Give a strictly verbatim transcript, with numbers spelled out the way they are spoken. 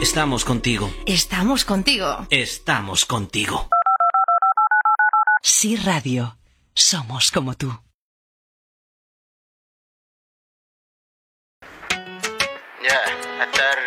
Estamos contigo. Estamos contigo. Estamos contigo. Sí Radio. Somos como tú. Ya, yeah,